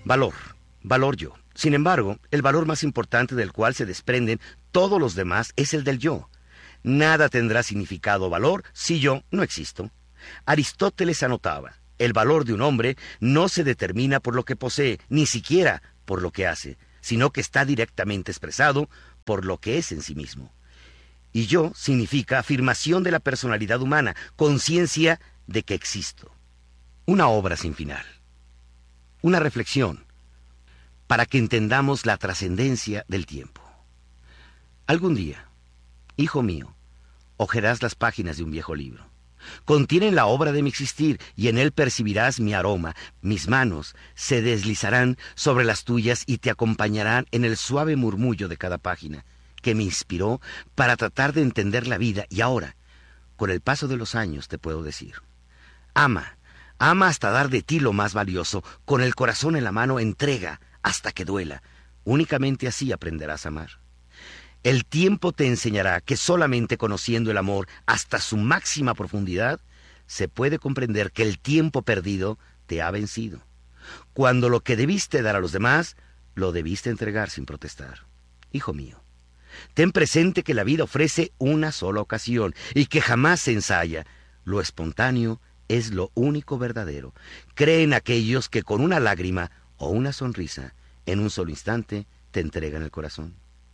Valor, valor yo. Sin embargo, el valor más importante del cual se desprenden todos los demás es el del yo. Nada tendrá significado o valor si yo no existo. Aristóteles anotaba, el valor de un hombre no se determina por lo que posee, ni siquiera por lo que hace, sino que está directamente expresado por lo que es en sí mismo. Y yo significa afirmación de la personalidad humana, conciencia de que existo. Una obra sin final. Una reflexión para que entendamos la trascendencia del tiempo. Algún día, hijo mío, hojearás las páginas de un viejo libro. Contienen la obra de mi existir y en él percibirás mi aroma. Mis manos se deslizarán sobre las tuyas y te acompañarán en el suave murmullo de cada página que me inspiró para tratar de entender la vida. Y ahora, con el paso de los años, te puedo decir, ama, ama hasta dar de ti lo más valioso. Con el corazón en la mano, entrega hasta que duela. Únicamente así aprenderás a amar. El tiempo te enseñará que solamente conociendo el amor hasta su máxima profundidad, se puede comprender que el tiempo perdido te ha vencido. Cuando lo que debiste dar a los demás, lo debiste entregar sin protestar. Hijo mío, ten presente que la vida ofrece una sola ocasión y que jamás se ensaya. Lo espontáneo es lo único verdadero. Cree en aquellos que con una lágrima o una sonrisa, en un solo instante, te entregan el corazón.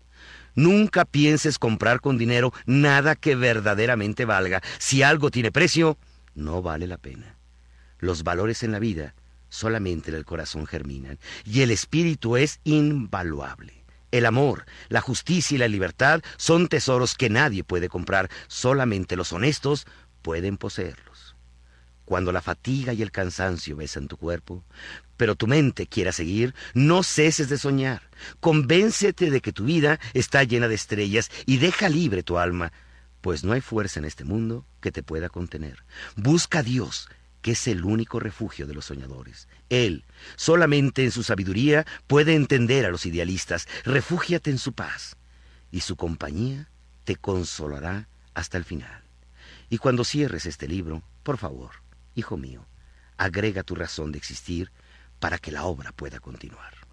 Nunca pienses comprar con dinero nada que verdaderamente valga. Si algo tiene precio, no vale la pena. Los valores en la vida solamente en el corazón germinan, y el espíritu es invaluable. El amor, la justicia y la libertad son tesoros que nadie puede comprar, solamente los honestos pueden poseerlos. Cuando la fatiga y el cansancio besan tu cuerpo, pero tu mente quiera seguir, no ceses de soñar. Convéncete de que tu vida está llena de estrellas y deja libre tu alma, pues no hay fuerza en este mundo que te pueda contener. Busca a Dios, que es el único refugio de los soñadores. Él, solamente en su sabiduría, puede entender a los idealistas. Refúgiate en su paz, y su compañía te consolará hasta el final. Y cuando cierres este libro, por favor, hijo mío, agrega tu razón de existir para que la obra pueda continuar.